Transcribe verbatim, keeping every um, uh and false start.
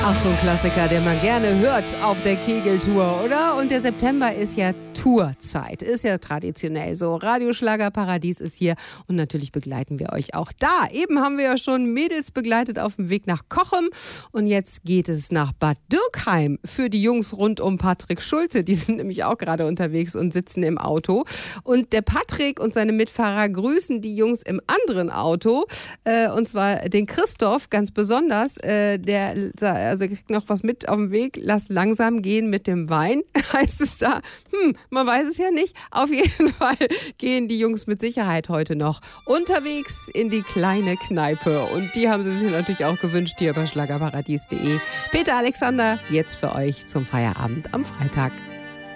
Ach, so ein Klassiker, den man gerne hört auf der Kegeltour, oder? Und der September ist ja Tourzeit, ist ja traditionell so. Radioschlagerparadies ist hier und natürlich begleiten wir euch auch da. Eben haben wir ja schon Mädels begleitet auf dem Weg nach Cochem und jetzt geht es nach Bad Dürkheim für die Jungs rund um Patrick Schulze. Die sind nämlich auch gerade unterwegs und sitzen im Auto. Und der Patrick und seine Mitfahrer grüßen die Jungs im anderen Auto, äh, und zwar den Christoph ganz besonders. Äh, der also kriegt noch was mit auf dem Weg. Lass langsam gehen mit dem Wein, heißt es da. Hm, man weiß es ja nicht. Auf jeden Fall gehen die Jungs mit Sicherheit heute noch unterwegs in die kleine Kneipe. Und die haben sie sich natürlich auch gewünscht hier bei schlagerparadies punkt de. Peter Alexander, jetzt für euch zum Feierabend am Freitag.